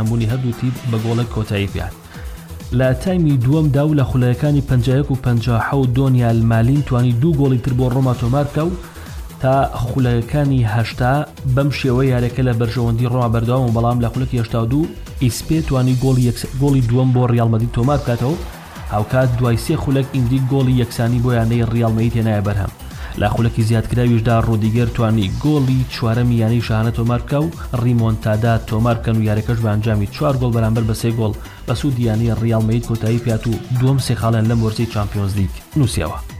بەرهەمبوونی هەردوو تیم بە گۆڵێک کۆتایی پێهات. لە تایمی دووەمدا و لە خولەکانی 51 و 57 دۆنیال مالین توانی 2 گۆڵی تر بۆ ڕۆما تۆمار بکە و تا خولەکانی 80 بەم شێوە یاریەکە لە بەرژەوەندی ڕۆما بەردەوام و بەڵام لە خولەکی 82 ئیسپێ توانی گۆڵی دووەم بۆ ڕیال مەدرید تۆمار بکاتەوە هاوکات دوای 3 خولەک ئیندیک گۆڵی یەکسانی بۆ یانەی ڕیال مەدرید هێنایە بەرهەم. لە خولەکی زیادکراویشدا ڕۆدیگەر توانی گۆڵی 4ەمی یانەی شاهانە تۆمار بکە و ریمۆنتادا تۆمار بکەن و یاریەکەش بە ئەنجامی 4 گۆڵ بەرامبەر بە 3 گۆڵ بە سوودی یانەی ڕیال مەدرید کۆتایی پێات و دووەم سێ خاڵیان لەم وەرزەی چامپیۆنز لیگ نووسیەوە.